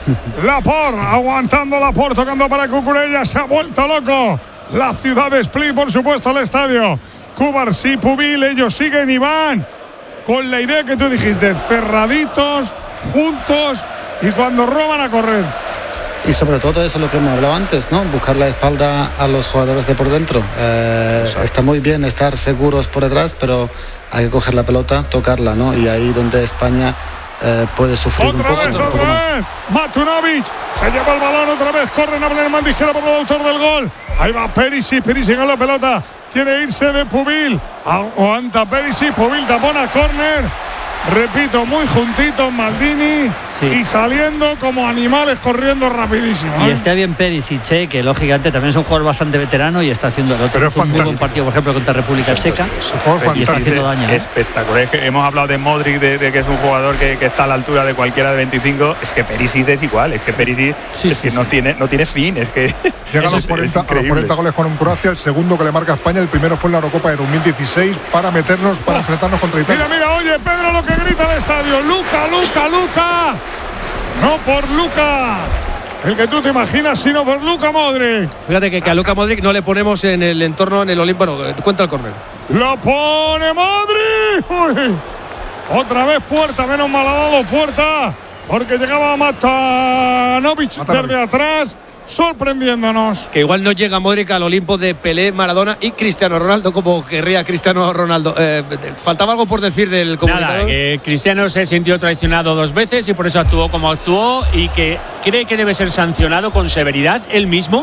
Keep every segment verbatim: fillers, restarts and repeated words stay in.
Laporte, aguantando Laporte, tocando para Cucurella, se ha vuelto loco. La ciudad de Split, por supuesto, el estadio. Cubarsí, Pubil, ellos siguen y van con la idea que tú dijiste, cerraditos, juntos y cuando roban a correr. Y sobre todo eso es lo que hemos hablado antes, ¿no? Buscar la espalda a los jugadores de por dentro. Eh, está muy bien estar seguros por detrás, pero hay que coger la pelota, tocarla, ¿no? Y ahí donde España eh, puede sufrir otra un poco. Vez, un poco otra más. vez, Matunovic se lleva el balón otra vez, corre a poner mano izquierda por el autor del gol. Ahí va Perisic, Perisic con la pelota, quiere irse de Pubil, aguanta Perisic, Pubil tapona, córner. Repito, muy juntitos Maldini, sí. Y saliendo como animales corriendo rapidísimo, ¿eh? Y está bien Perisic, ¿eh? Que lógicamente también es un jugador bastante veterano y está haciendo el otro. Pero es un muy buen partido, por ejemplo, contra República Checa. Y está haciendo daño, ¿eh? Espectacular. Es que hemos hablado de Modric, de, de que es un jugador que, que está a la altura de cualquiera de veinticinco. Es que Perisic es igual. Es que Perisic sí, es sí, que sí. no tiene no tiene fin. Es que llega a los, cuarenta, a los cuarenta goles con un Croacia. El segundo que le marca a España, el primero fue en la Eurocopa de dos mil dieciséis para meternos, para oh. enfrentarnos contra Italia. Mira, mira, oye, Pedro, lo que grita el estadio. Luka, Luka, Luka. No por Luka, el que tú te imaginas, sino por Luka Modric. Fíjate que, que a Luka Modric no le ponemos en el entorno, en el Olimpo. Bueno, cuenta el córner. Lo pone Modric. Uy. Otra vez Puerta, menos mal ha dado Puerta, porque llegaba Matanovic desde atrás, sorprendiéndonos. Que igual no llega Modric al Olimpo de Pelé, Maradona y Cristiano Ronaldo, como querría Cristiano Ronaldo. Eh, ¿Faltaba algo por decir del comunicador? Nada, que Cristiano se sintió traicionado dos veces y por eso actuó como actuó y que cree que debe ser sancionado con severidad él mismo.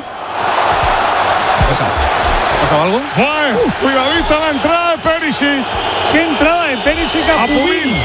¿Pasa? ¿Ha pasado algo? Bueno, uh, cuidadito la entrada de Perisic. ¿Qué entrada de Perisic a, a Pubil?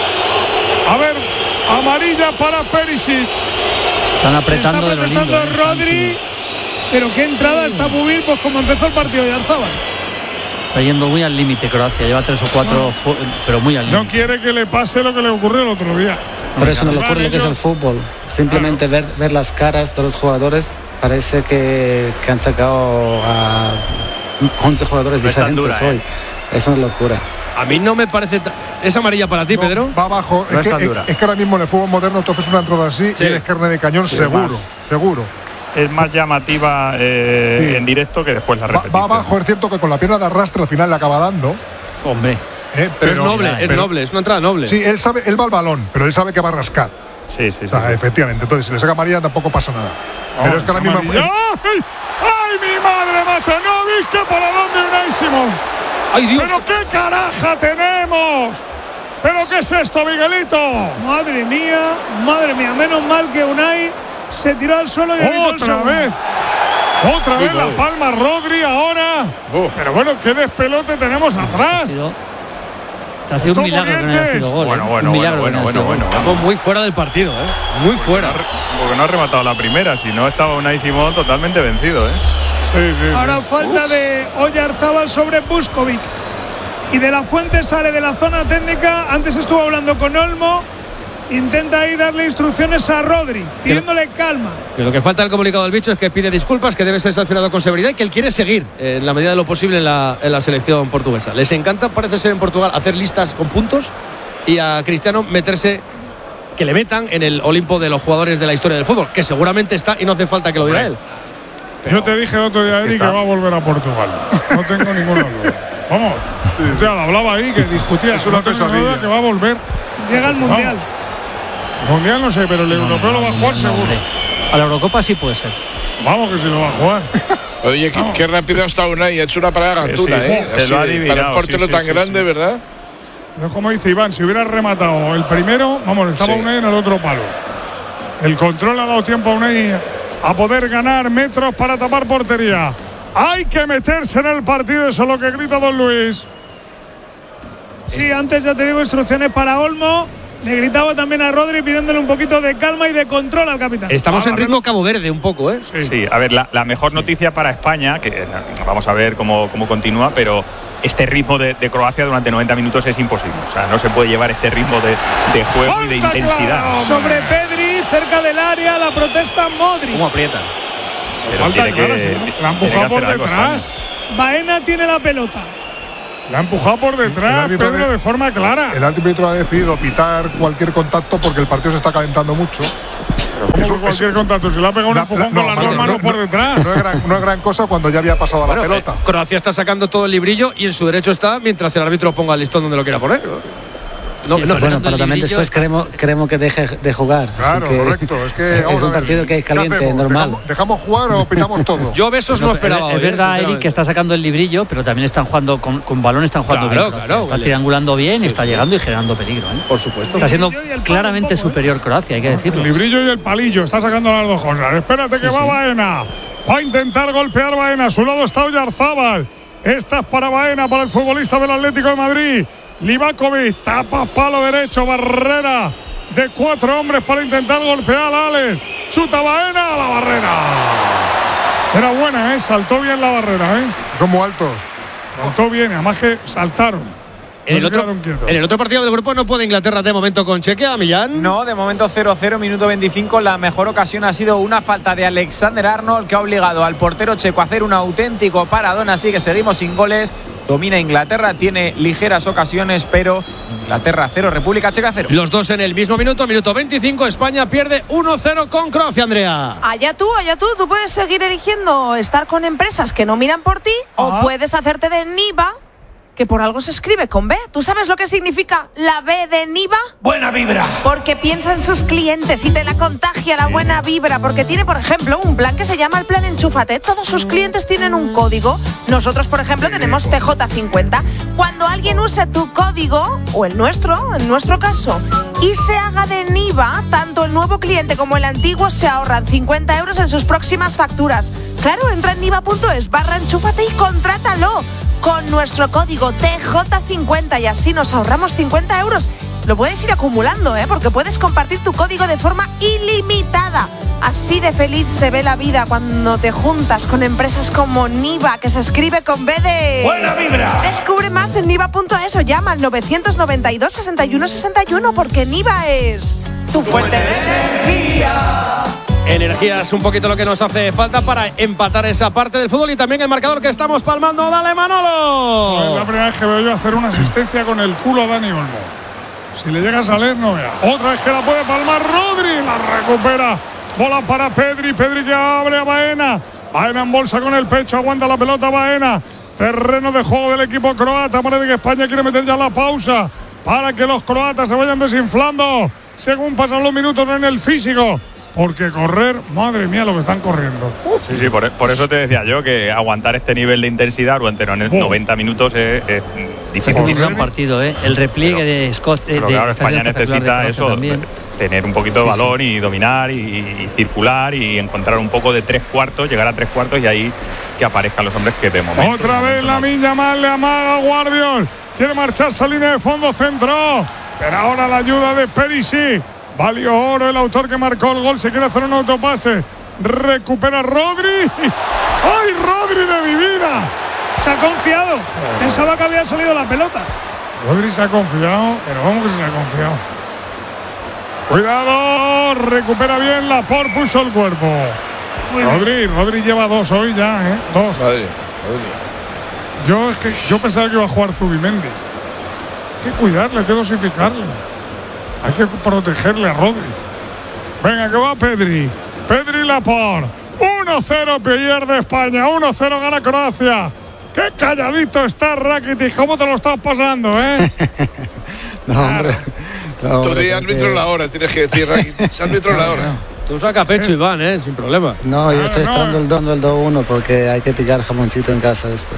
A ver, amarilla para Perisic. Están apretando está de lo lindo, ¿eh? Rodri, pero qué entrada está Pubil, pues como empezó el partido de Arzabal. Está yendo muy al límite Croacia, lleva tres o cuatro, no. pero muy al límite. No quiere que le pase lo que le ocurrió el otro día. Por eso no le ocurre lo que es el fútbol. Simplemente ver, ver las caras de los jugadores, parece que, que han sacado a once jugadores no diferentes dura, hoy. ¿eh? Es una locura. A mí no me parece... ¿Es amarilla para ti, no, Pedro? Va abajo. No es, que, es, es que ahora mismo en el fútbol moderno entonces una entrada así sí. y eres carne de cañón sí, seguro, más, seguro. Es más llamativa eh, sí. en directo que después la repetición. Va, va abajo, es cierto que con la pierna de arrastre al final le acaba dando. Hombre. Eh, pero, pero es noble, es pero, noble, es una entrada noble. Sí, él sabe, él va al balón, pero él sabe que va a rascar. Sí, sí, sí. O sea, sí. Efectivamente. Entonces, si le saca amarilla tampoco pasa nada. Oh, pero es que ahora mismo... ¡Ay! ¡Ay, mi madre! Matanovic, que por dónde Unai Simón. ¡Ay, Dios! ¡Pero qué caraja tenemos! ¿Pero qué es esto, Miguelito? Madre mía, madre mía. Menos mal que Unai se tiró al suelo y otra vez. Otra vez la palma Rodri ahora. Oh. Pero bueno, qué despelote tenemos atrás. Está sido un milagro que no haya sido gol. Bueno, bueno, bueno, bueno, bueno, bueno. Estamos muy fuera del partido, ¿eh? Muy fuera. Porque no ha rematado la primera, si no estaba Unai Simón totalmente vencido, ¿eh? Sí, sí, ahora sí. falta Uf. de Oyarzábal sobre Buskovic. Y De La Fuente sale de la zona técnica. Antes estuvo hablando con Olmo. Intenta ahí darle instrucciones a Rodri, pidiéndole calma. Que lo que falta del comunicado del bicho es que pide disculpas, que debe ser sancionado con severidad y que él quiere seguir eh, en la medida de lo posible en la, en la selección portuguesa. Les encanta, parece ser en Portugal, hacer listas con puntos y a Cristiano meterse, que le metan en el Olimpo de los jugadores de la historia del fútbol, que seguramente está y no hace falta que lo diga él. Pero yo te dije el otro día, Eric, que va a volver a Portugal. No tengo ninguna duda. Vamos, sí. Usted hablaba ahí, que discutía. Es una no pesadilla que va a volver. Llega al Mundial. Vamos. Mundial no sé, pero el no, europeo no, lo va a jugar no, seguro. Hombre. A la Eurocopa sí puede ser. Vamos que sí lo va a jugar. Oye, qué, qué rápido ha estado Unai, ha hecho una parada gantura, sí, sí, ¿eh? Se Así, lo ha adivinado. Para un portero sí, tan sí, grande, sí. ¿verdad? Pero como dice Iván, si hubiera rematado el primero, vamos, estaba sí. Unai en el otro palo. El control ha dado tiempo a Unai a poder ganar metros para tapar portería. Hay que meterse en el partido, eso es lo que grita don Luis. Sí, antes ya te digo, instrucciones para Olmo. Le gritaba también a Rodri pidiéndole un poquito de calma y de control al capitán. Estamos ah, en ritmo Cabo Verde un poco, ¿eh? Sí, sí. A ver, la, la mejor sí. noticia para España, que vamos a ver cómo, cómo continúa, pero este ritmo de, de Croacia durante noventa minutos es imposible. O sea, no se puede llevar este ritmo de, de juego Falta y de intensidad. Claro. Sobre Pedri, cerca del área, la protesta Modric. ¿Cómo aprieta? Pero Falta tiene clara, que, la ha empujado por detrás. Baena tiene la pelota. La ha empujado por detrás, Pedro, de, de forma clara. El árbitro ha decidido pitar cualquier contacto porque el partido se está calentando mucho. Eso cualquier contacto. Si le ha pegado un empujón con las dos manos por detrás. No es, gran, no es gran cosa cuando ya había pasado bueno, la pelota. Eh, Croacia está sacando todo el librillo y en su derecho está mientras el árbitro ponga el listón donde lo quiera poner. No, sí, no, bueno, pero también después queremos, queremos que deje de jugar. Claro, que correcto. Es que es un partido que es caliente, normal. ¿Dejamos, ¿Dejamos jugar o pitamos todo? Yo besos no, no esperaba. Es, es verdad, Eric, que está sacando el librillo, pero también están jugando con, con balón, están jugando claro, bien. Claro, está vale. triangulando bien sí, y está sí. llegando y generando peligro. ¿eh? Por supuesto. Está siendo claramente poco, superior ¿eh? Croacia, hay que decirlo. El librillo y el palillo, está sacando las dos cosas. Espérate que sí, va sí. Baena. Va a intentar golpear Baena. A su lado está Oyarzábal. Esta es para Baena, para el futbolista del Atlético de Madrid. Livakovic, tapa palo derecho, barrera de cuatro hombres para intentar golpear a Alex. Chuta Baena a la barrera. Era buena, ¿eh? Saltó bien la barrera, ¿eh? Son muy altos. Saltó bien, además que saltaron. En el, otro, en el otro partido del grupo no puede Inglaterra de momento con Chequia, Millán. No, de momento cero cero, minuto veinticinco. La mejor ocasión ha sido una falta de Alexander Arnold que ha obligado al portero checo a hacer un auténtico paradón. Así que seguimos sin goles. Domina Inglaterra, tiene ligeras ocasiones, pero Inglaterra cero, República Checa cero. Los dos en el mismo minuto, minuto veinticinco. España pierde uno cero con Croacia, Andrea. Allá tú, allá tú. Tú puedes seguir eligiendo estar con empresas que no miran por ti Ajá. o puedes hacerte de Niva, que por algo se escribe con B. ¿Tú sabes lo que significa la B de Niva? Buena vibra. Porque piensa en sus clientes y te la contagia la buena vibra. Porque tiene, por ejemplo, un plan que se llama el plan Enchúfate. Todos sus clientes tienen un código. Nosotros, por ejemplo, tenemos T J cincuenta. Cuando alguien use tu código, o el nuestro, en nuestro caso, y se haga de Niva, tanto el nuevo cliente como el antiguo se ahorran cincuenta euros en sus próximas facturas. Claro, entra en niva punto es barra enchúfate y contrátalo con nuestro código T J cincuenta y así nos ahorramos cincuenta euros. Lo puedes ir acumulando, ¿eh? Porque puedes compartir tu código de forma ilimitada. Así de feliz se ve la vida cuando te juntas con empresas como Niva, que se escribe con B de... ¡Buena vibra! Descubre más en niva punto es o llama al novecientos noventa y dos, sesenta y uno sesenta y uno porque Niva es tu fuente de energía. Energía es un poquito lo que nos hace falta para empatar esa parte del fútbol y también el marcador que estamos palmando. ¡Dale, Manolo! No es la primera vez que veo yo hacer una asistencia con el culo a Dani Olmo. Si le llega a salir, no vea. Otra vez que la puede palmar Rodri. La recupera. Bola para Pedri. Pedri que abre a Baena. Baena en bolsa con el pecho. Aguanta la pelota Baena. Terreno de juego del equipo croata. Parece que España quiere meter ya la pausa para que los croatas se vayan desinflando según pasan los minutos en el físico. Porque correr, madre mía, lo que están corriendo. Sí, sí, por, por eso te decía yo que aguantar este nivel de intensidad durante noventa minutos es, es difícil. Es un gran partido, ¿eh? El repliegue pero, de Scott. Eh, pero de claro, España necesita eso, también. tener un poquito de balón sí, sí. y dominar y, y circular y encontrar un poco de tres cuartos, llegar a tres cuartos y ahí que aparezcan los hombres que de momento. Otra vez la Lamine mal le amaga a Guardiol. Quiere marcharse a línea de fondo, centro. Pero ahora la ayuda de Perisic. Valió oro el autor que marcó el gol. Se quiere hacer un autopase. Recupera Rodri. ¡Ay, Rodri de mi vida! Se ha confiado. Oh. Pensaba que había salido la pelota. Rodri se ha confiado. Pero vamos que se ha confiado. Cuidado. Recupera bien. Laporte puso el cuerpo. Muy Rodri. Bien. Rodri lleva dos hoy ya, ¿eh? Dos. Madre, madre. Yo, es que, yo pensaba que iba a jugar Zubimendi. Hay que cuidarle, hay que dosificarle. Hay que protegerle a Rodri. Venga, que va Pedri. Pedri Laporte. uno cero pierde España. uno cero gana Croacia. Qué calladito está Rakitic. ¿Cómo te lo estás pasando, eh? no, hombre. No, Tú di árbitro en la hora, tienes que decir Rakitic. Árbitro en la hora. Tú saca pecho, es... Iván, ¿eh? Sin problema. No, yo estoy no, esperando no. el don del dos uno porque hay que picar jamoncito en casa después.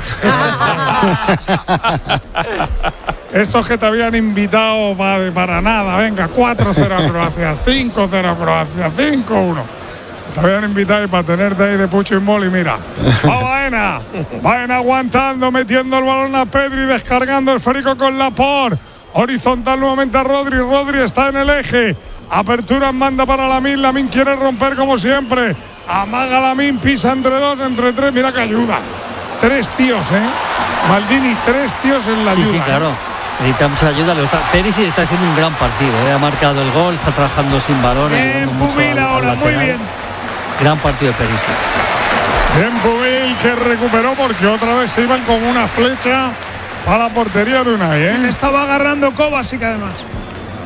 Estos que te habían invitado para, para nada. Venga, cuatro cero a Croacia, cinco cero a Croacia, cinco uno. Te habían invitado y para tenerte ahí de pucho y mol y mira. Va Baena. Baena aguantando, metiendo el balón a Pedri, descargando el férico con Laporte. Horizontal nuevamente a Rodri. Rodri está en el eje. Apertura en banda para Lamine. Lamine quiere romper como siempre. Amaga Lamine, pisa entre dos, entre tres. Mira que ayuda. Tres tíos, ¿eh? Maldini, tres tíos en la sí, ayuda. Sí, claro. Necesita mucha ayuda. Perisic está haciendo un gran partido. ¿eh? Ha marcado el gol, está trabajando sin balón. Bien, Pubil ahora, muy bien. Gran partido de Perisic. Bien, Pubil que recuperó porque otra vez se iban con una flecha a la portería de Unai, ¿eh? Le estaba agarrando Kovacic además.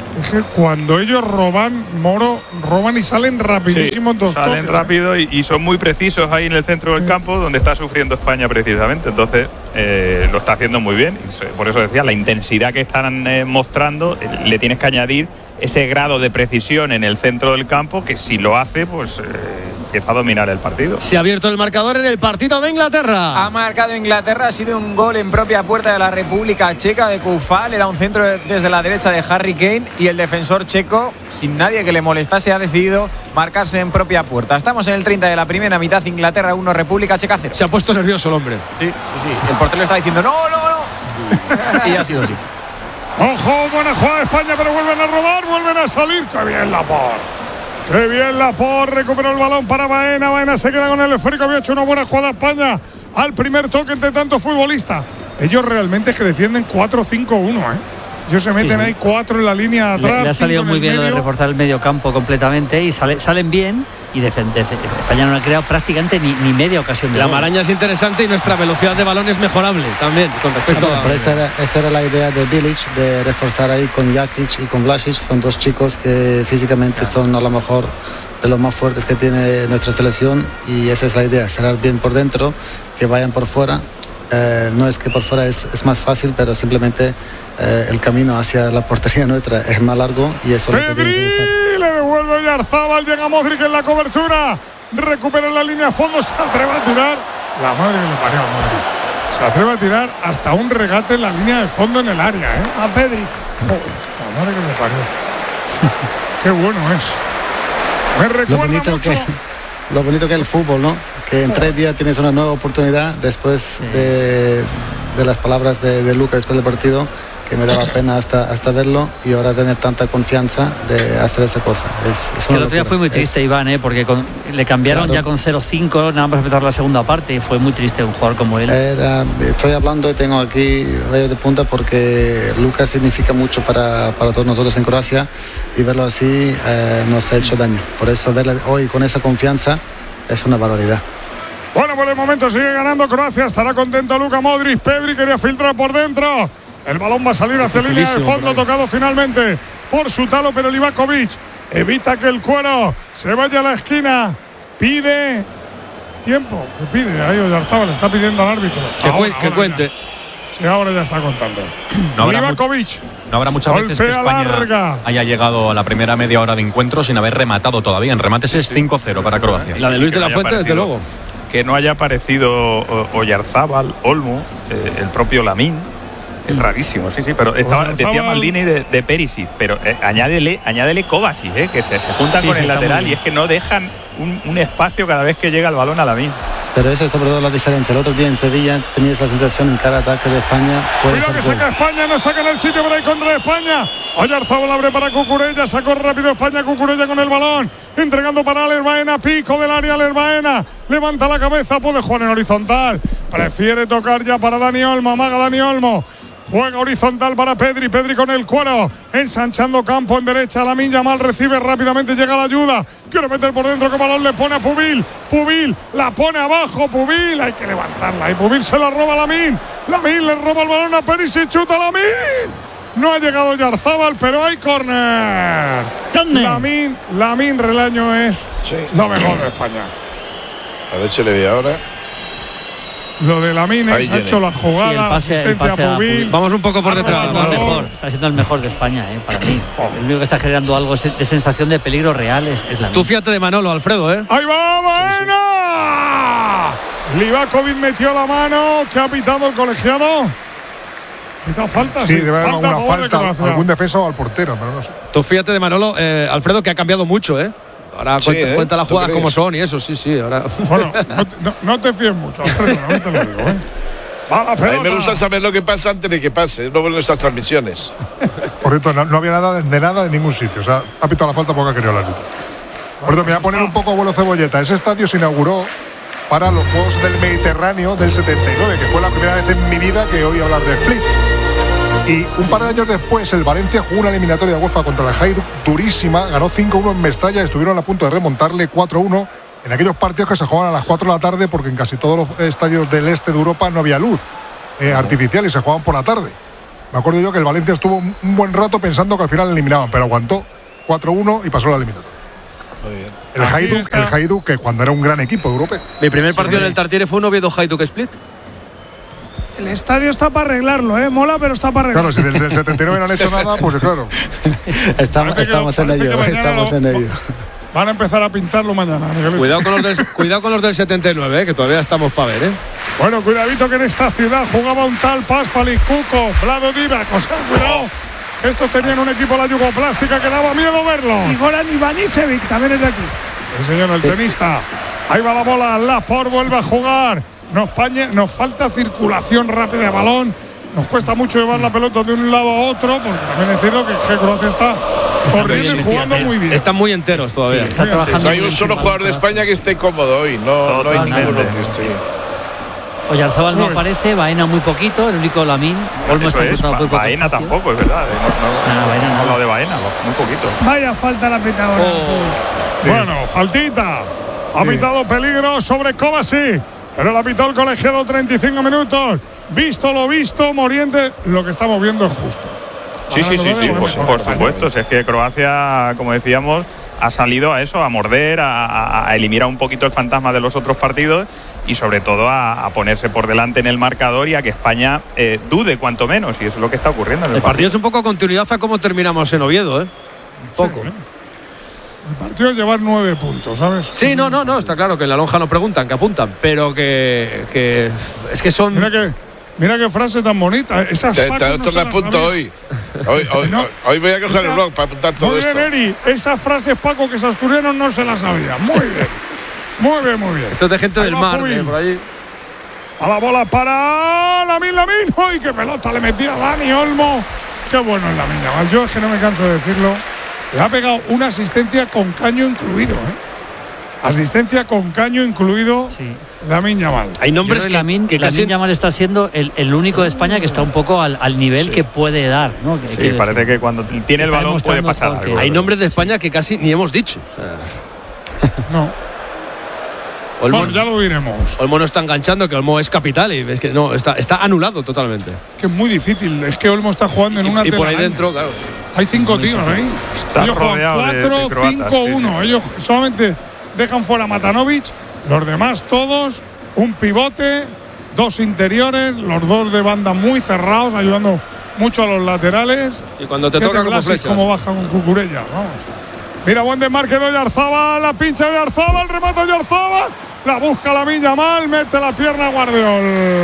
Es que cuando ellos roban, Moro, roban y salen rapidísimos, sí, dos salen toques. rápido y, y son muy precisos ahí en el centro del campo, donde está sufriendo España precisamente. Entonces eh, lo está haciendo muy bien. Y por eso decía, la intensidad que están eh, mostrando, eh, le tienes que añadir ese grado de precisión en el centro del campo, que si lo hace, pues eh, empieza a dominar el partido. Se ha abierto el marcador en el partido de Inglaterra. Ha marcado Inglaterra, ha sido un gol en propia puerta de la República Checa de Koufal. Era un centro desde la derecha de Harry Kane y el defensor checo, sin nadie que le molestase, ha decidido marcarse en propia puerta. Estamos en el treinta de la primera mitad, Inglaterra uno, República Checa cero. Se ha puesto nervioso el hombre. Sí, sí, sí. El portero está diciendo no, no, no. Y ha sido así. Ojo, buena jugada de España, pero vuelven a robar, vuelven a salir. ¡Qué bien Laporte! ¡Qué bien Laporte! Recuperó el balón para Baena. Baena se queda con el esférico. Había hecho una buena jugada España al primer toque entre tantos futbolistas. Ellos realmente es que defienden cuatro cinco uno, ¿eh? Ellos se meten sí, sí. ahí cuatro en la línea atrás. Le, le ha salido muy bien medio. Lo de reforzar el medio campo completamente y sale, salen bien. Y defender. España no ha creado prácticamente ni, ni media ocasión de La gol. maraña es interesante y nuestra velocidad de balón es mejorable también con respecto sí, a... Pero esa era, esa era la idea de Bilic, de reforzar ahí con Jakic y con Vlasic. Son dos chicos que físicamente son a lo mejor de los más fuertes que tiene nuestra selección, y esa es la idea, cerrar bien por dentro, que vayan por fuera. Eh, no es que por fuera es, es más fácil, pero simplemente eh, el camino hacia la portería nuestra es más largo y eso es lo que tiene que buscar. Le devuelve Oyarzabal, llega Modric en la cobertura, recupera la línea a fondo, se atreve a tirar. La madre que le parió a Modric. Se atreve a tirar hasta un regate en la línea de fondo en el área, ¿eh? A Pedri. Joder, la madre que le parió. Qué bueno es. Me recuerda lo bonito mucho. Que, lo bonito que es el fútbol, ¿no? Que en tres días tienes una nueva oportunidad después sí. de, de las palabras de, de Luca después del partido, que me daba pena hasta, hasta verlo, y ahora tener tanta confianza de hacer esa cosa. Es, es el otro día fue muy triste, es, Iván, ¿eh? porque con, le cambiaron claro. ya con cero cinco, nada más empezar la segunda parte, y fue muy triste un jugador como él. Era, estoy hablando y tengo aquí rayos de punta porque Lucas significa mucho para, para todos nosotros en Croacia, y verlo así eh, nos ha hecho daño. Por eso verle hoy con esa confianza es una barbaridad. Bueno, por el momento sigue ganando Croacia, estará contento Luka Modric. Pedri quería filtrar por dentro. El balón va a salir hacia la línea de fondo, tocado finalmente por Sutalo, pero Livakovic evita que el cuero se vaya a la esquina. Pide tiempo, que pide ahí Oyarzabal, le está pidiendo al árbitro. Que, ahora, cu que ahora cuente. Ya. Sí, ahora ya está contando. No Livakovic. No habrá muchas veces que España larga. haya llegado a la primera media hora de encuentro sin haber rematado todavía. En remates es cinco cero para Croacia. La de Luis de la Fuente, desde luego. Que no haya aparecido Oyarzabal, Olmo, eh, el propio Lamín. Es rarísimo, sí, sí, pero estaba, decía Maldini de, de Perisic, pero eh, añádele, añádele Kovacic, eh, que se, se juntan sí, con sí, el lateral y es que no dejan un, un espacio cada vez que llega el balón a Lamín. Pero eso es sobre todo la diferencia. El otro día en Sevilla tenías la sensación en cada ataque de España. Cuidado que saca España, no saca en el sitio, pero hay contra España. Oyarzabal abre para Cucurella, sacó rápido España, Cucurella con el balón, entregando para Alex Baena, pico del área Alex Baena, levanta la cabeza, puede jugar en horizontal, prefiere tocar ya para Dani Olmo, amaga Dani Olmo. Juega horizontal para Pedri, Pedri con el cuero, ensanchando campo en derecha, Lamine Yamal recibe rápidamente, llega la ayuda, quiere meter por dentro, que balón le pone a Pubil, Pubil la pone abajo, Pubil, hay que levantarla, y Pubil se la roba a Lamine, Lamine le roba el balón a Perisic, chuta Lamine, no ha llegado Oyarzabal, pero hay córner, Lamine, Lamine Relaño es sí. lo mejor de España. A ver si le ve ahora. Lo de Lamine, ha hecho la jugada, sí, el pase, asistencia el pase a Pubil. A Vamos un poco por detrás. Está, mejor, está siendo el mejor de España, eh, para mí. El único que está generando algo de sensación de peligro real es, es Lamine. Tú fíjate de Manolo, Alfredo, ¿eh? ¡Ahí va, Baena! Sí, sí. Livakovic metió la mano, que ha pitado el colegiado. ¿Pita falta? Sí, sí, debe haber alguna falta, de algún defensa o al portero, pero no sé. Tú fíjate de Manolo, eh, Alfredo, que ha cambiado mucho, ¿eh? Ahora sí, cuenta, ¿eh? cuenta las jugadas como son y eso, sí, sí. Ahora. Bueno, no, no, no te fíes mucho, Alfredo, no te lo digo, ¿eh? Va la pelota. A mí me gusta saber lo que pasa antes de que pase, es lo bueno de estas transmisiones. Por cierto, no, no había nada de, de nada en ningún sitio, o sea, ha pitado la falta porque ha querido el árbitro. Por cierto, me voy a poner un poco abuelo cebolleta. Ese estadio se inauguró para los Juegos del Mediterráneo del setenta y nueve, que fue la primera vez en mi vida que oí hablar de Split. Y un par de años después, el Valencia jugó una eliminatoria de UEFA contra el Hajduk durísima, ganó cinco uno en Mestalla, estuvieron a punto de remontarle cuatro uno en aquellos partidos que se jugaban a las cuatro de la tarde, porque en casi todos los estadios del este de Europa no había luz eh, artificial y se jugaban por la tarde. Me acuerdo yo que el Valencia estuvo un buen rato pensando que al final eliminaban, pero aguantó cuatro uno y pasó la eliminatoria. El Hajduk, el Hajduk, que cuando era un gran equipo europeo. Mi primer partido sí, en el Tartiere fue un Oviedo Hajduk Split. El estadio está para arreglarlo, ¿eh? Mola, pero está para arreglarlo. Claro, si desde el setenta y nueve no han hecho nada, pues claro. estamos estamos en ello, estamos en ello. Van a empezar a pintarlo mañana. Cuidado con los del, cuidado con los del setenta y nueve, ¿eh? Que todavía estamos para ver, ¿eh? Bueno, cuidadito que en esta ciudad jugaba un tal Paspali, Cuco, Vlado Divac. O sea, cuidado. Estos tenían un equipo, la Yugoplástica, que daba miedo verlo. Y Goran Ivanisevic también es de aquí. El señor, el sí. tenista. Ahí va la bola, Laporte vuelve a jugar. Nos, España, nos falta circulación rápida de balón. Nos cuesta mucho llevar la pelota de un lado a otro, porque también decirlo que, que Croacia está corriendo y jugando muy bien. Están muy enteros todavía. Sí, está trabajando sí, hay un solo jugador de España que esté cómodo hoy. No, no hay ninguno que esté. Oyarzábal no aparece, Baena muy poquito, el único Lamín. Olmo está ba muy Baena tampoco, es verdad. No, no, no, Baena no. Lo de Baena, muy poquito. Vaya falta la pita ahora. Oh. Bueno, faltita. Ha pitado peligro sobre Kovacic, pero la pitó el colegiado treinta y cinco minutos. Visto lo visto, Morientes, lo que estamos viendo es justo. Sí, sí, sí, sí, por, por supuesto. Si es que Croacia, como decíamos, ha salido a eso, a morder, a, a eliminar un poquito el fantasma de los otros partidos y sobre todo a, a ponerse por delante en el marcador y a que España eh, dude cuanto menos, y eso es lo que está ocurriendo en el, el partido. partido es un poco continuidad a cómo terminamos en Oviedo, ¿eh? Un poco. Sí, ¿eh? El partido es llevar nueve puntos, ¿sabes? Sí, no, no, no, está claro que en la lonja no preguntan, que apuntan, pero que, que es que son... Mira que, mira qué frase tan bonita. Esas te, te, no te la apunto hoy. Hoy, hoy, no. hoy voy a coger esa, el blog para apuntar todo muy bien, esto. Eri, esas frases, Paco, que esos asturianos no se las sabían. Muy bien. Muy bien, muy bien. Esto es de gente Ahí del mar, eh, por allí. A la bola para Lamine Lamine. ¡Ay, qué pelota le metía Dani Olmo! Qué bueno es Lamine Yamal. Yo es que no me canso de decirlo. Le ha pegado una asistencia con caño incluido, ¿eh? Asistencia con caño incluido. Sí. Lamine Yamal. Hay nombres que Lamine que Lamine Yamal está siendo el, el único de España que está un poco al, al nivel sí. que puede dar, ¿no? Que, sí, que parece decir. que cuando tiene el balón puede pasar algo. Hay nombres de España que casi ni hemos dicho. O sea. No. Olmo, bueno, ya lo diremos. Olmo no está enganchando, que Olmo es capital y es que no, está, está anulado totalmente. Es que es muy difícil, es que Olmo está jugando en y, una Y por ahí dentro, claro. Hay cinco tíos ahí. Está ellos juegan cuatro cinco uno. Sí. Ellos solamente dejan fuera a Matanovic, los demás todos, un pivote, dos interiores, los dos de banda muy cerrados, ayudando mucho a los laterales. Y cuando te toca como flechas. Como baja con Cucurella, vamos. Mira, buen desmarque de Oyarzábal, la pincha de Oyarzábal, remata de Oyarzábal, la busca Lamine Yamal, mete la pierna a Guardiol.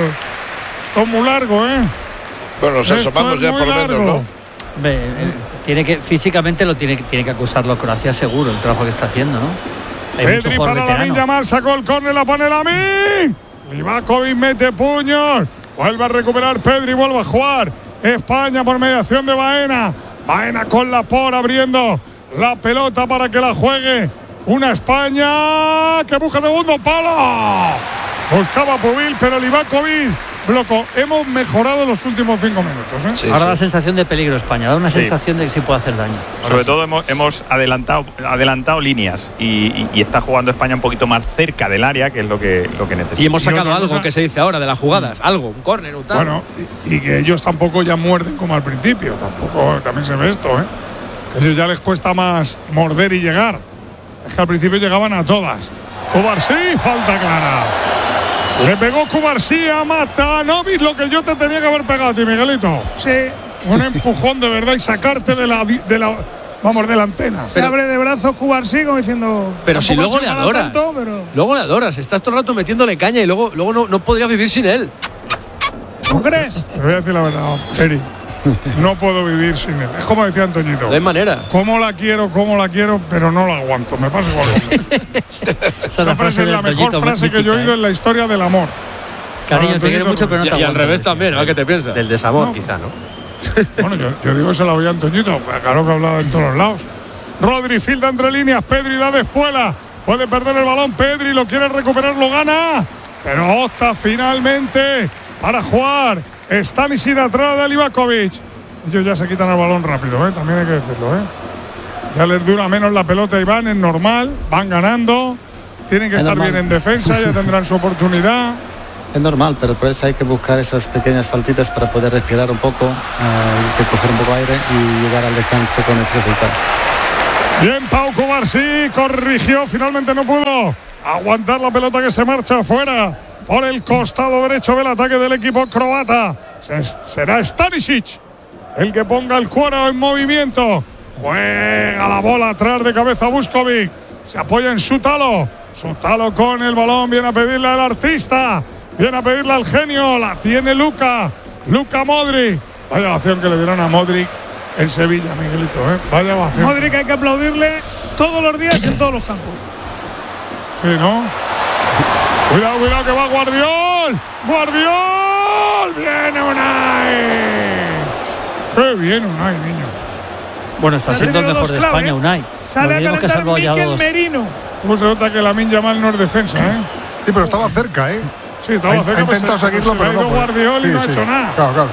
Esto es muy largo, ¿eh? Bueno, nos asomamos ya por lo menos, ¿no? Ve, tiene que, físicamente lo tiene, tiene que acusarlo Croacia seguro, el trabajo que está haciendo, ¿no? Hay Pedri para Lamine Yamal, sacó el córner, la pone Lamine. Livakovic mete puños, vuelve a recuperar Pedri, vuelve a jugar. España por mediación de Baena. Baena con Laporte abriendo la pelota para que la juegue una España que busca segundo palo. Buscaba Pubil, pero Livakovic bloco. Hemos mejorado los últimos cinco minutos, ¿eh? Sí, Ahora sí. da sensación de peligro España, da una sí. sensación de que sí puede hacer daño. Sobre todo hemos, hemos adelantado, adelantado líneas y, y, y está jugando España un poquito más cerca del área, que es lo que, lo que necesita. Y hemos sacado algo cosa, que se dice ahora de las jugadas, algo, un córner, un tal. Bueno, y, y que ellos tampoco ya muerden como al principio, tampoco, también se ve esto, ¿eh? Que a ellos ya les cuesta más morder y llegar. Es que al principio llegaban a todas. Cubarsí, falta clara. Le pegó Cubarsí a Matanovic, lo que yo te tenía que haber pegado a ti, Miguelito. Sí. Un empujón de verdad y sacarte de la, de la vamos, de la antena. Se pero, abre de brazos Cubarsí como diciendo. Pero si luego le adoras. Tanto, pero... Luego le adoras. Estás todo el rato metiéndole caña y luego, luego no, no podrías vivir sin él. ¿No crees? Te voy a decir la verdad, Eri. No puedo vivir sin él. Es como decía Antoñito. De manera. Cómo la quiero, cómo la quiero, pero no la aguanto. Me pasa igual. Esa, Esa frase es la mejor frase que yo he oído en la historia del amor. Cariño, no, te quiero mucho, pero no te y, y al revés también, ¿no? ¿Qué te piensas? Del desamor, no. quizá, ¿no? Bueno, yo, yo digo, se la voy a Antoñito. Claro que ha hablado en todos los lados. Rodri filtra entre líneas. Pedri da de espuela. Puede perder el balón. Pedri lo quiere recuperar, lo gana. Pero opta finalmente para jugar. Stanislas atrás de Livakovic. Ellos ya se quitan el balón rápido, ¿eh? También hay que decirlo, ¿eh? Ya les dura menos la pelota y van, es normal. Van ganando. Tienen que estar bien en defensa, ya tendrán su oportunidad. Es normal, pero por eso hay que buscar esas pequeñas faltitas para poder respirar un poco, eh, coger un poco de aire y llegar al descanso con ese resultado. Bien, Pau Cubarsí corrigió, finalmente no pudo aguantar la pelota que se marcha afuera por el costado derecho del ataque del equipo croata. Será Stanisic el que ponga el cuero en movimiento. Juega la bola atrás de cabeza Vuskovic. Se apoya en Sutalo. Sutalo con el balón. Viene a pedirle al artista. Viene a pedirle al genio. La tiene Luka. Luka Modric. Vaya acción que le dieron a Modric en Sevilla, Miguelito, ¿eh? Vaya acción. Modric hay que aplaudirle todos los días en todos los campos. Sí, ¿no? Cuidado, cuidado que va Guardiol. Guardiol. Viene Unai. Qué bien Unai, niño. Bueno, está siendo el mejor de clave. España, Unai. Sale no a calentar Mikel Merino. ¿Cómo se nota que Lamine Yamal no es defensa, eh? Sí, pero estaba cerca, ¿eh? Sí, estaba ha, cerca. Ha intentado se, seguirlo, se pero ha no. ido Guardiol sí, y no sí. ha hecho nada. Claro, claro.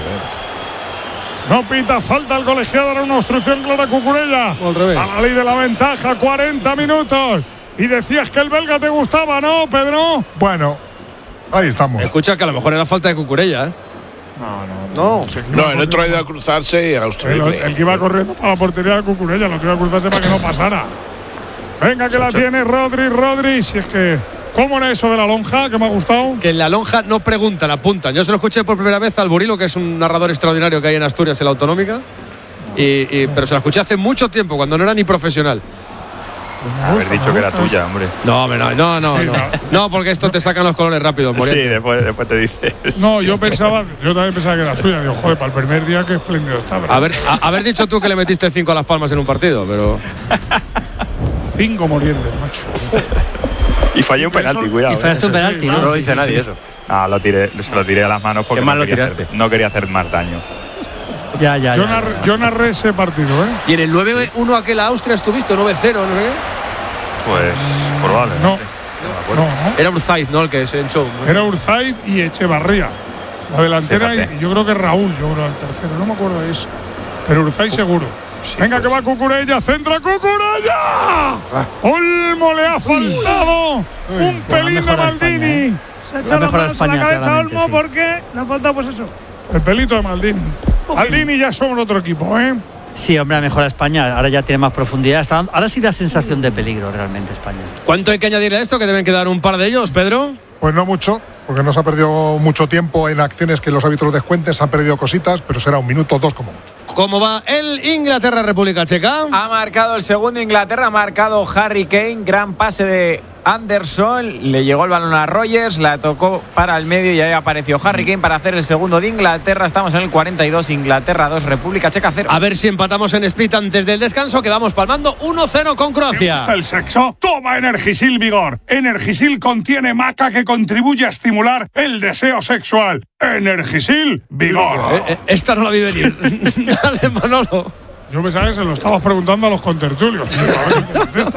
No pita falta el colegiado, era una obstrucción clara Cucurella. Al revés. A la ley de la ventaja, cuarenta minutos. Y decías que el belga te gustaba, ¿no, Pedro? Bueno, ahí estamos. Escucha que a lo mejor era falta de Cucurella, ¿eh? No, no. No, no el otro ha ido a cruzarse y a El, obstruirle. el que iba corriendo para la portería de Cucurella, lo que iba a cruzarse para que no pasara. Venga, que la tiene Rodri, Rodri. Si es que. ¿Cómo era eso de la lonja? Que me ha gustado. Que en la lonja no preguntan, apuntan. Yo se lo escuché por primera vez al Burilo, que es un narrador extraordinario que hay en Asturias, en la Autonómica. Y, y, pero se la escuché hace mucho tiempo, cuando no era ni profesional. Haber dicho que era tuya, hombre. No, no, no, no, Sí, no. no. No, porque esto te sacan los colores rápidos, Sí, Moriente. después, después te dices. No, yo pensaba, yo también pensaba que era suya. Digo, joder, para el primer día qué espléndido está. ¿verdad? Haber, a- haber dicho tú que le metiste cinco a Las Palmas en un partido, pero. Cinco morientes, macho. Y fallé un penalti, cuidado. Y fallaste un eh. penalti, ¿no? No lo Sí, dice sí, nadie sí. eso. No, lo tiré, se lo tiré a las manos porque ¿Qué mal no lo quería, tiraste? hacer, no quería hacer más daño. Ya, ya, Yo, ya. narré, yo narré ese partido, ¿eh? Y en el nueve uno aquel a Austria estuviste, nueve cero, no sé qué. Pues probablemente. No, No me acuerdo. no, no. Era Urzaiz, ¿no? El que se hinchó. Era Urzaiz y Echevarría. La delantera, Fíjate. y yo creo que Raúl, yo creo el tercero, no me acuerdo de eso. Pero Urzaiz seguro. Sí, Venga, pues. que va Cucurella, centra Cucurella. Ah. Olmo le ha faltado un pelín de mejor a España, Maldini. ¿eh? Se ha echado La las mejor a manos a España, la cabeza a claramente, Olmo sí. porque le ha faltado, pues eso. El pelito de Maldini. Maldini ya somos otro equipo, ¿eh? Sí, hombre, a mejor a España. Ahora ya tiene más profundidad. Está dando- ahora sí da sensación de peligro realmente España. ¿Cuánto hay que añadirle a esto? Que deben quedar un par de ellos, Pedro. Pues no mucho, porque no se ha perdido mucho tiempo en acciones que los árbitros descuenten, se han perdido cositas, pero será un minuto, dos como mucho. ¿Cómo va el Inglaterra-República Checa? Ha marcado el segundo Inglaterra, ha marcado Harry Kane, gran pase de Anderson, le llegó el balón a Rogers, la tocó para el medio y ahí apareció Harry Kane para hacer el segundo de Inglaterra. Estamos en el cuarenta y dos, Inglaterra dos, República Checa cero. A ver si empatamos en Split antes del descanso, que vamos palmando uno cero con ¿Te Croacia. gusta el sexo? Toma Energisil Vigor. Energisil contiene maca que contribuye a estimular el deseo sexual. Energisil Vigor. Eh, eh, esta no la vi venir. Dale, Manolo. Yo pensaba que se lo estabas preguntando a los contertulios. tío, a ver qué te contesta.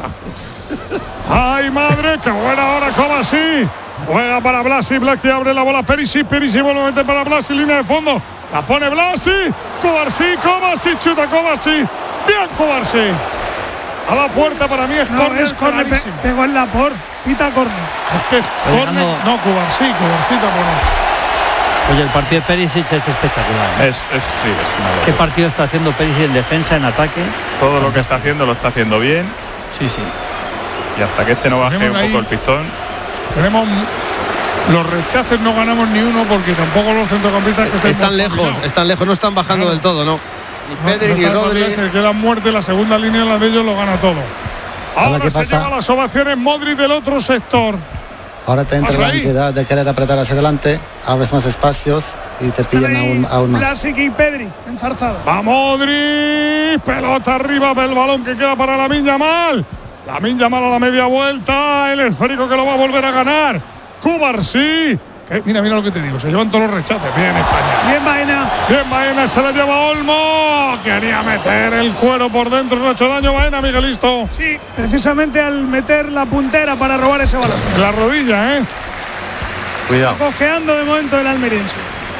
¡Ay, madre! ¡Qué buena hora, Kovacic! Juega para Blasi, Blasi abre la bola Perisic, Perisic vuelve a meter para Blasi, línea de fondo. La pone Blasi, Kovacic, Kovacic, chuta Kovacic. Bien, Kovacic. A la puerta para mí es No, córner es córner, pe- clarísimo. pegó en la por. Pita córner. Es que es Oye, córner. Nando. No, Kovacic, Kovacic tampoco. Oye, el partido de Perisic es espectacular. ¿eh? Es, es, sí, es una ¿Qué locura. partido está haciendo Perisic en defensa, en ataque? Todo lo que está haciendo lo está haciendo bien. Sí, sí. Y hasta que este no baje un Tenemos ahí- poco el pistón. Tenemos los rechaces, no ganamos ni uno porque tampoco los centrocampistas que estén Están lejos, están lejos, no están bajando Claro. del todo, ¿no? Ni No, Pedri no ni está Rodri. Se queda muerte la segunda línea, la de ellos lo gana todo. Ahora qué se pasa. lleva las ovaciones Modric del otro sector. Ahora te entra Pasa la ahí. ansiedad de querer apretar hacia adelante, abres más espacios y te pillan aún, aún más. Blasic y Pedri, enzarzados. Va Modric, pelota arriba del balón que queda para Lamine Yamal. Lamine Yamal a la media vuelta, el esférico que lo va a volver a ganar. Cubarsí. Que, mira, mira lo que te digo, se llevan todos los rechaces. Bien España. Bien Baena. Bien Baena, se la lleva Olmo. Quería meter el cuero por dentro, no ha hecho daño Baena, Miguelisto. Sí, precisamente al meter la puntera para robar ese balón. En la rodilla, ¿eh? Cuidado. Cojeando de momento el almeriense.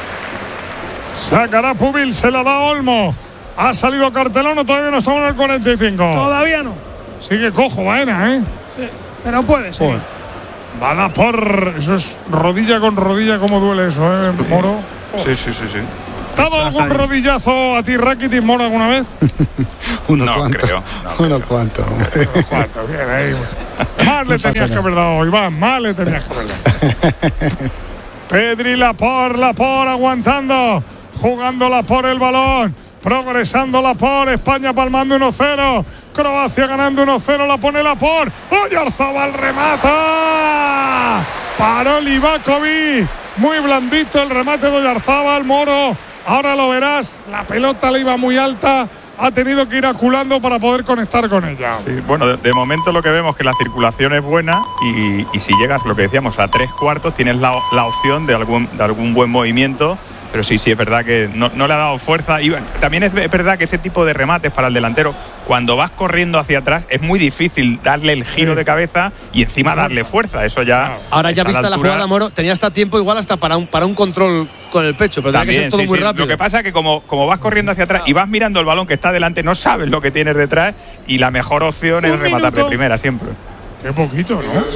Sacará Pubil, se la da Olmo. Ha salido Cartelano, todavía no estamos en el cuarenta y cinco. Todavía no. Sigue cojo Baena, ¿eh? Sí, pero puede ser. Joder. Va la por. Eso es rodilla con rodilla, cómo duele eso, ¿eh, Moro? Sí, sí, sí, sí. ¿Te ha dado algún rodillazo a ti, Rakitic, Moro, alguna vez? Unos no, cuantos. Creo, no, Unos cuantos. Unos cuantos, bien ahí. Más le tenías que haber dado, Iván, más le tenías que haber dado. Pedri, Laporte, Laporte aguantando, jugando Laporte el balón, progresando Laporte, España palmando uno cero, Croacia ganando uno cero, la pone Laporte, Oyarzabal remata, paró Livakovic, muy blandito el remate de Oyarzabal, Moro, ahora lo verás, la pelota le iba muy alta, ha tenido que ir aculando para poder conectar con ella. Sí, bueno, de, de momento lo que vemos es que la circulación es buena y, y si llegas, lo que decíamos, a tres cuartos, tienes la, la opción de algún, de algún buen movimiento. Pero sí, sí, es verdad que no, no le ha dado fuerza. Y también es verdad que ese tipo de remates para el delantero, cuando vas corriendo hacia atrás, es muy difícil darle el giro sí. de cabeza y encima darle fuerza. Eso ya. Ahora ya vista la, la jugada, Moro, tenía hasta tiempo igual hasta para un, para un control con el pecho, pero también, tenía que ser todo sí, muy sí. rápido. Lo que pasa es que como, como vas corriendo hacia atrás y vas mirando el balón que está delante, no sabes lo que tienes detrás y la mejor opción es rematar de primera siempre. Qué poquito, ¿no?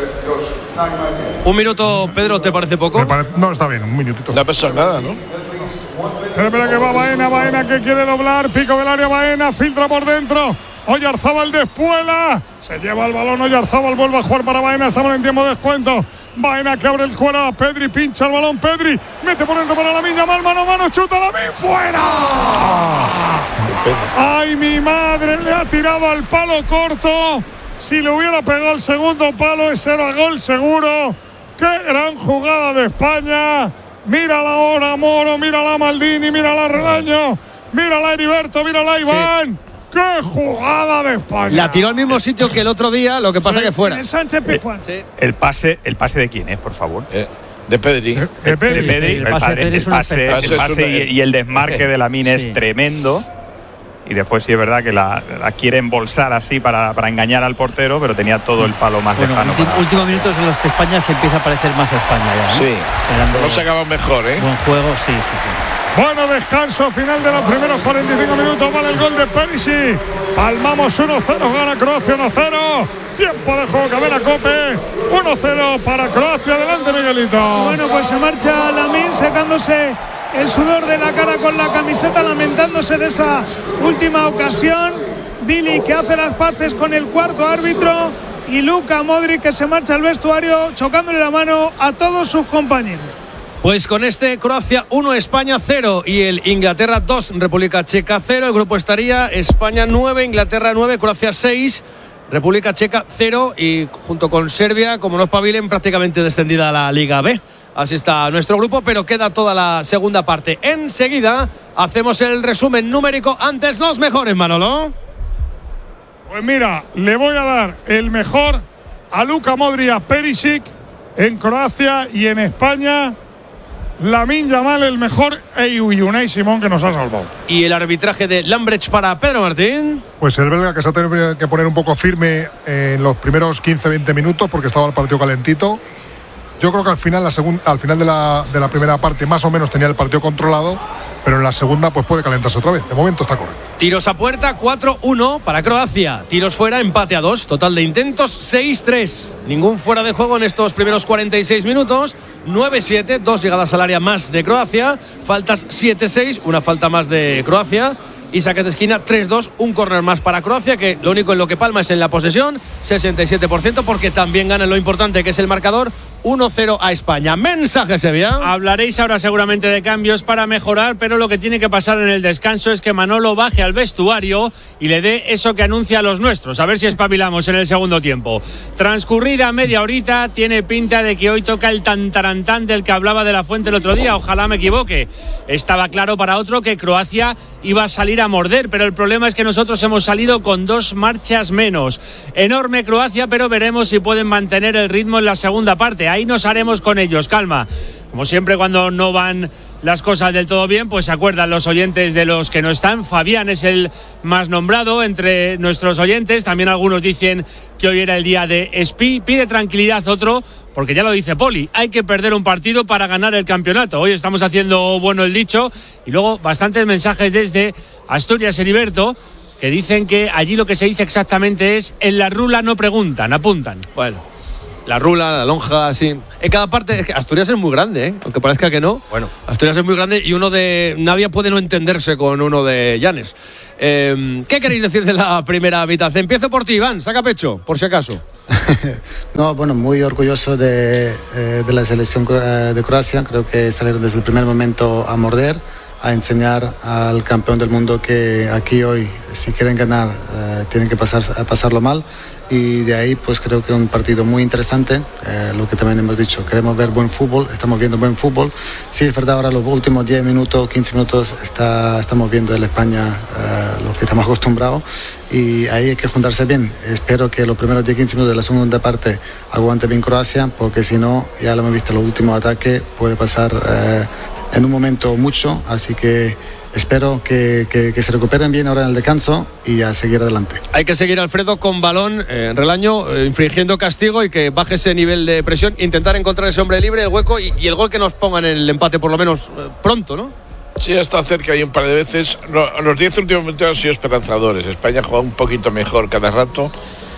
Un minuto, Pedro, ¿te parece poco? Me parece, no, está bien, un minutito. No ha pasado nada, ¿no? Pero espera que va Baena, Baena que quiere doblar, pico del área, Baena, filtra por dentro. Oyarzabal despuela, se lleva el balón, Oyarzabal vuelve a jugar para Baena, estamos en tiempo de descuento. Baena que abre el cuero a Pedri, pincha el balón, Pedri, mete por dentro para Lamine Yamal, mano a mano, chuta Lamine, fuera. Ay, mi madre, le ha tirado al palo corto. Si le hubiera pegado el segundo palo, ese era gol seguro. Qué gran jugada de España. Mírala ahora, Moro, mírala Maldini, mírala Relaño, mírala Heriberto, mírala Iván. Sí. ¡Qué jugada de España! La tiró al mismo sitio que el otro día, lo que pasa sí, que fuera. El Sánchez Pizjuán. Sí. El pase, ¿el pase de quién es, por favor? Eh, de Pedri. De, de Pedri. De Pedri. Sí, el pase, el, el, el pase, el pase y, y el desmarque de Lamine sí. es tremendo. Y después sí es verdad que la, la quiere embolsar así para, para engañar al portero, pero tenía todo el palo más bueno, lejano. Últimos último minutos en los que España se empieza a parecer más a España ya, ¿no? Sí, Esperando no se acaba mejor, ¿eh? Buen juego, sí, sí, sí. Bueno, descanso final de los primeros cuarenta y cinco minutos, vale el gol de Perisic. Palmamos uno cero, gana Croacia uno cero. Tiempo de juego, Cabela Cope. uno cero para Croacia, adelante Miguelito. Bueno, pues se marcha Lamine secándose el sudor de la cara con la camiseta, lamentándose de esa última ocasión. Billy que hace las paces con el cuarto árbitro y Luka Modric que se marcha al vestuario chocándole la mano a todos sus compañeros. Pues con este Croacia uno, España cero y el Inglaterra dos, República Checa cero. El grupo estaría España nueve, Inglaterra nueve, Croacia seis, República Checa cero y junto con Serbia, como no espabilen, prácticamente descendida a la Liga B. Así está nuestro grupo, pero queda toda la segunda parte. Enseguida hacemos el resumen numérico. Antes los mejores, Manolo. Pues mira, le voy a dar el mejor a Luka Modric, a Perisic en Croacia y en España Lamine Yamal el mejor y Unai Simón que nos ha salvado. Y el arbitraje de Lambrecht para Pedro Martín. Pues el belga que se ha tenido que poner un poco firme en los primeros quince veinte minutos porque estaba el partido calentito. Yo creo que al final, la segunda, al final de la, de la primera parte más o menos tenía el partido controlado, pero en la segunda pues puede calentarse otra vez. De momento está correcto. Tiros a puerta, cuatro uno para Croacia. Tiros fuera, empate a dos. Total de intentos, seis tres. Ningún fuera de juego en estos primeros cuarenta y seis minutos. nueve siete, dos llegadas al área más de Croacia. Faltas siete seis, una falta más de Croacia. Y saques de esquina tres dos, un córner más para Croacia, que lo único en lo que palma es en la posesión, sesenta y siete por ciento, porque también gana en lo importante que es el marcador, uno cero a España. Mensaje, Sevilla. Hablaréis ahora seguramente de cambios para mejorar, pero lo que tiene que pasar en el descanso es que Manolo baje al vestuario y le dé eso que anuncia a los nuestros, a ver si espabilamos en el segundo tiempo. Transcurrida media horita, tiene pinta de que hoy toca el tantarantán del que hablaba de la Fuente el otro día, ojalá me equivoque. Estaba claro para otro que Croacia iba a salir a morder, pero el problema es que nosotros hemos salido con dos marchas menos. Enorme Croacia, pero veremos si pueden mantener el ritmo en la segunda parte. Ahí nos haremos con ellos, calma. Como siempre, cuando no van las cosas del todo bien, pues se acuerdan los oyentes de los que no están. Fabián es el más nombrado entre nuestros oyentes. También algunos dicen que hoy era el día de Espi. Pide tranquilidad otro, porque ya lo dice Poli, hay que perder un partido para ganar el campeonato. Hoy estamos haciendo bueno el dicho. Y luego bastantes mensajes desde Asturias, Heriberto, que dicen que allí lo que se dice exactamente es en la rula no preguntan, apuntan. Bueno, La rula, la lonja, sí. En cada parte, es que Asturias es muy grande, ¿eh? Aunque parezca que no. Bueno, Asturias es muy grande y uno de. Nadie puede no entenderse con uno de Llanes. Eh, ¿Qué queréis decir de la primera mitad? Empiezo por ti, Iván, saca pecho, por si acaso. No, bueno, muy orgulloso de, eh, de la selección de Croacia. Creo que salieron desde el primer momento a morder, a enseñar al campeón del mundo que aquí hoy, si quieren ganar, eh, tienen que pasar, pasarlo mal. Y de ahí, pues creo que un partido muy interesante, eh, lo que también hemos dicho, queremos ver buen fútbol, estamos viendo buen fútbol. Sí, es verdad, ahora los últimos diez minutos, quince minutos, está, estamos viendo en España eh, lo que estamos acostumbrados, y ahí hay que juntarse bien. Espero que los primeros diez quince minutos de la segunda parte aguante bien Croacia, porque si no, ya lo hemos visto, los últimos ataques puede pasar eh, en un momento mucho, así que espero que, que, que se recuperen bien ahora en el descanso y a seguir adelante. Hay que seguir, Alfredo, con balón eh, en relaño, eh, infringiendo castigo y que baje ese nivel de presión, intentar encontrar ese hombre libre, el hueco y, y el gol que nos ponga en el empate por lo menos eh, pronto, ¿no? Sí, está cerca y un par de veces. No, los diez últimos minutos han sido esperanzadores. España juega un poquito mejor cada rato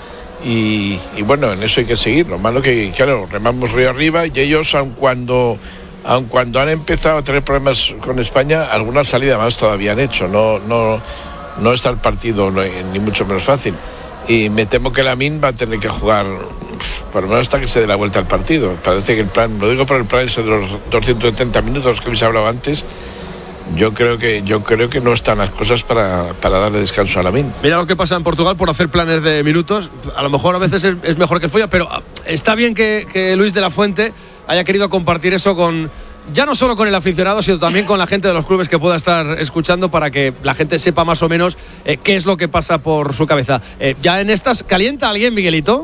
y, y bueno, en eso hay que seguir. Lo malo que, claro, remamos río arriba y ellos, aun cuando... aun cuando han empezado a tener problemas con España, alguna salida más todavía han hecho. No, no, no está el partido no, ni mucho menos fácil. Y me temo que Lamine va a tener que jugar por lo menos hasta que se dé la vuelta al partido. Parece que el plan, lo digo por el plan ese de los doscientos setenta minutos que habéis hablado antes, yo creo que yo creo que no están las cosas para, para darle descanso a Lamine. Mira lo que pasa en Portugal por hacer planes de minutos. A lo mejor a veces es, es mejor que el folla, pero está bien que, que Luis de la Fuente haya querido compartir eso con, ya no solo con el aficionado, sino también con la gente de los clubes que pueda estar escuchando, para que la gente sepa más o menos eh, qué es lo que pasa por su cabeza. Eh, ya en estas, ¿calienta alguien, Miguelito?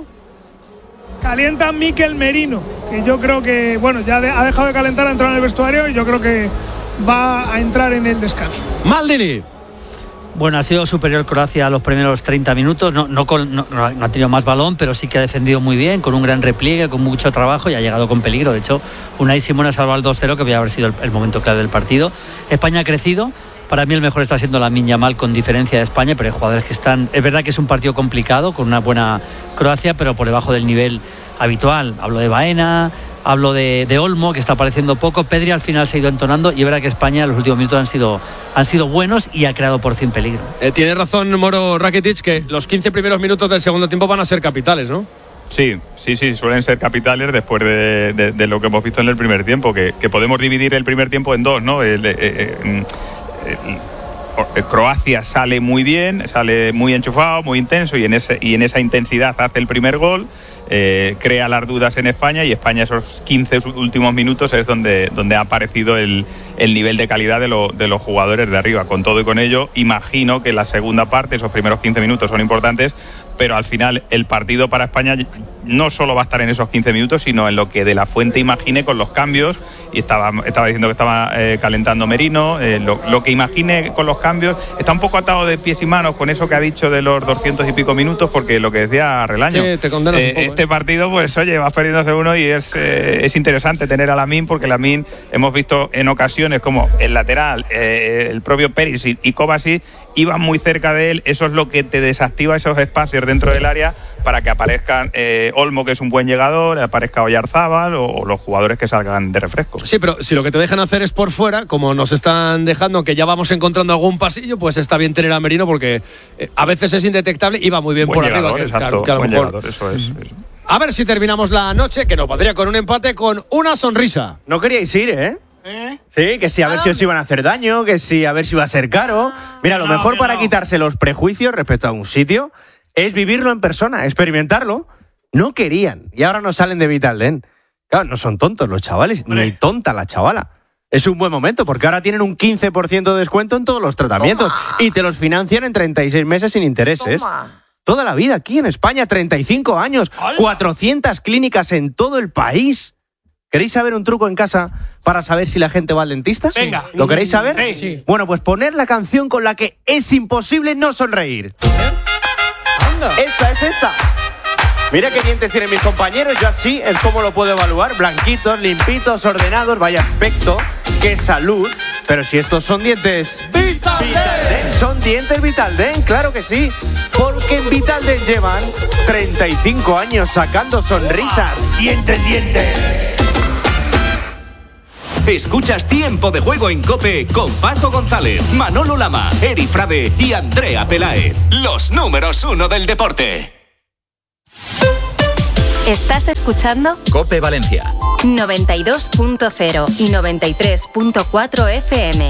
Calienta Mikel Merino, que yo creo que, bueno, ya de, ha dejado de calentar, a entrar en el vestuario y yo creo que va a entrar en el descanso. Maldini. Bueno, ha sido superior Croacia a los primeros treinta minutos, no, no, con, no, no ha tenido más balón, pero sí que ha defendido muy bien, con un gran repliegue, con mucho trabajo y ha llegado con peligro. De hecho, Unai Simón ha salvado el dos cero, que podría haber sido el, el momento clave del partido. España ha crecido. Para mí el mejor está siendo Lamine Yamal, con diferencia de España, pero hay jugadores que están... Es verdad que es un partido complicado, con una buena Croacia, pero por debajo del nivel habitual. Hablo de Baena, hablo de, de Olmo, que está apareciendo poco. Pedri al final se ha ido entonando, y es verdad que España en los últimos minutos han sido, han sido buenos y ha creado por fin peligro. Eh, tiene razón Moro Rakitic, que los quince primeros minutos del segundo tiempo van a ser capitales, ¿no? Sí, sí, sí, suelen ser capitales después de, de, de lo que hemos visto en el primer tiempo, que, que podemos dividir el primer tiempo en dos, ¿no? El, el, el, el, Croacia sale muy bien, sale muy enchufado, muy intenso, y en, ese, y en esa intensidad hace el primer gol. Eh, crea las dudas en España, y España esos quince últimos minutos es donde, donde ha aparecido el, el nivel de calidad de, lo, de los jugadores de arriba. Con todo y con ello, imagino que la segunda parte, esos primeros quince minutos son importantes, pero al final el partido para España no solo va a estar en esos quince minutos, sino en lo que de la Fuente imagine con los cambios. Y estaba, estaba diciendo que estaba eh, calentando Merino, eh, lo, lo que imagine con los cambios. Está un poco atado de pies y manos con eso que ha dicho de los doscientos y pico minutos, porque lo que decía Relaño, sí, te condenas eh, un poco, este eh. partido, pues oye, vas perdiendo cero uno, y es, eh, es interesante tener a Lamine, porque Lamine hemos visto en ocasiones como el lateral, eh, el propio Perisic y Kovacic iban muy cerca de él. Eso es lo que te desactiva esos espacios dentro del área para que aparezcan eh, Olmo, que es un buen llegador, aparezca Oyarzábal o, o los jugadores que salgan de refresco. Sí, pero si lo que te dejan hacer es por fuera, como nos están dejando, que ya vamos encontrando algún pasillo, pues está bien tener a Merino, porque eh, a veces es indetectable y va muy bien buen por llegador, arriba. Que, exacto, claro, que a lo buen mejor... llegador, eso es. Eso. A ver si terminamos la noche, que nos valdría con un empate, con una sonrisa. No queríais ir, ¿eh? ¿Eh? Sí, que si a ver si os iban a hacer daño, que si a ver si iba a ser caro. Mira, lo no, mejor no. para quitarse los prejuicios respecto a un sitio es vivirlo en persona, experimentarlo. No querían y ahora no salen de Vitaldent. Claro, no son tontos los chavales, ni tonta la chavala. Es un buen momento, porque ahora tienen un quince por ciento de descuento en todos los tratamientos. Toma. Y te los financian en treinta y seis meses sin intereses. Toma. Toda la vida aquí en España, treinta y cinco años, ¡hola! cuatrocientas clínicas en todo el país. ¿Queréis saber un truco en casa para saber si la gente va al dentista? Venga. ¿Lo queréis saber? Sí, sí. Bueno, pues poner la canción con la que es imposible no sonreír. Anda. Esta es esta. Mira qué dientes tienen mis compañeros, yo así es como lo puedo evaluar. Blanquitos, limpitos, ordenados, vaya aspecto, qué salud. Pero si estos son dientes... ¡Vita! Vitaldent son dientes Vitaldent, claro que sí. Porque en Vitaldent llevan treinta y cinco años sacando sonrisas. Dientes, dientes. Escuchas Tiempo de Juego en COPE con Paco González, Manolo Lama, Eri Frade y Andrea Peláez. Los números uno del deporte. ¿Estás escuchando? COPE Valencia. noventa y dos punto cero y noventa y tres punto cuatro F M.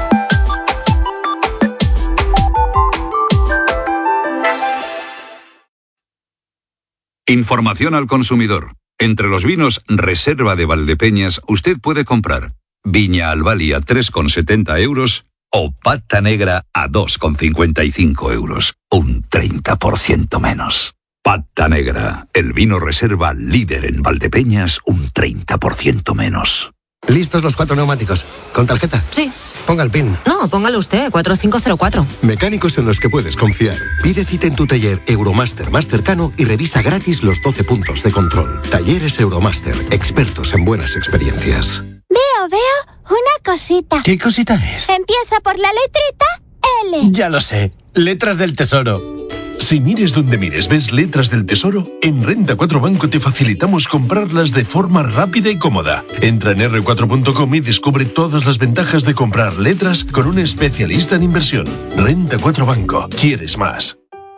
Información al consumidor. Entre los vinos Reserva de Valdepeñas, usted puede comprar Viña Albali a tres con setenta euros o Pata Negra a dos con cincuenta y cinco euros. Un treinta por ciento menos. Pata Negra, el vino Reserva líder en Valdepeñas, un treinta por ciento menos. ¿Listos los cuatro neumáticos? ¿Con tarjeta? Sí. Ponga el PIN. No, póngalo usted, cuatro cinco cero cuatro. Mecánicos en los que puedes confiar. Pide cita en tu taller Euromaster más cercano y revisa gratis los doce puntos de control. Talleres Euromaster, expertos en buenas experiencias. Veo, veo una cosita. ¿Qué cosita es? Empieza por la letrita L. Ya lo sé, letras del tesoro. Si mires donde mires ves letras del tesoro, en Renta cuatro Banco te facilitamos comprarlas de forma rápida y cómoda. Entra en erre cuatro punto com y descubre todas las ventajas de comprar letras con un especialista en inversión. Renta cuatro Banco. ¿Quieres más?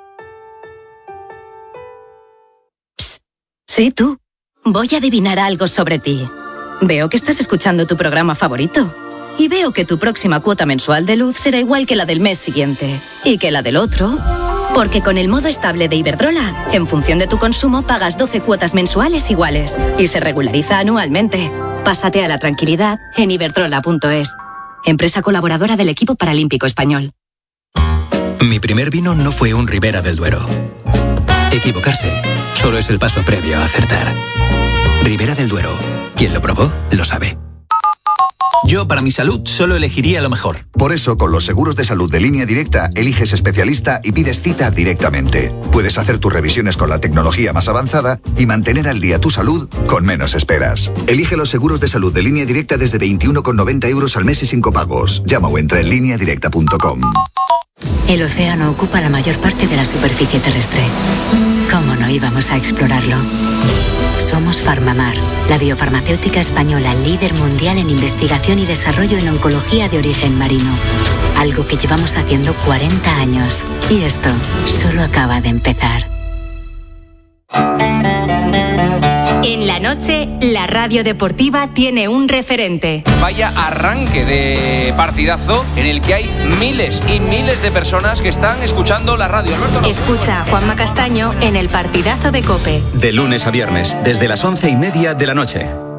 Psst. Sí, tú. Voy a adivinar algo sobre ti. Veo que estás escuchando tu programa favorito. Y veo que tu próxima cuota mensual de luz será igual que la del mes siguiente. Y que la del otro... Porque con el modo estable de Iberdrola, en función de tu consumo pagas doce cuotas mensuales iguales y se regulariza anualmente. Pásate a la tranquilidad en iberdrola punto es. Empresa colaboradora del equipo paralímpico español. Mi primer vino no fue un Ribera del Duero. Equivocarse solo es el paso previo a acertar. Ribera del Duero. Quien lo probó, lo sabe. Yo, para mi salud, solo elegiría lo mejor. Por eso, con los seguros de salud de Línea Directa, eliges especialista y pides cita directamente. Puedes hacer tus revisiones con la tecnología más avanzada y mantener al día tu salud con menos esperas. Elige los seguros de salud de Línea Directa desde veintiuno con noventa euros al mes y sin copagos. Llama o entra en línea directa punto com. El océano ocupa la mayor parte de la superficie terrestre. ¿Cómo no íbamos a explorarlo? Somos Farmamar, la biofarmacéutica española líder mundial en investigación y desarrollo en oncología de origen marino. Algo que llevamos haciendo cuarenta años. Y esto solo acaba de empezar. En la noche, la radio deportiva tiene un referente. Vaya arranque de partidazo en el que hay miles y miles de personas que están escuchando la radio. Alberto, Escucha a Juanma Castaño en el partidazo de COPE. De lunes a viernes, desde las once y media de la noche.